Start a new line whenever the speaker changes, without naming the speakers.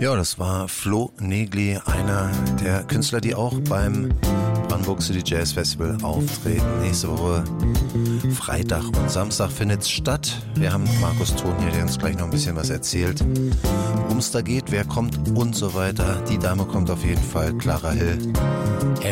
Ja, das war Flo Negli, einer der Künstler, die auch beim Brandenburg City Jazz Festival auftreten. Nächste Woche Freitag und Samstag findet es statt. Wir haben Markus Thon hier, der uns gleich noch ein bisschen was erzählt, worum es da geht, wer kommt und so weiter. Die Dame kommt auf jeden Fall, Clara Hill.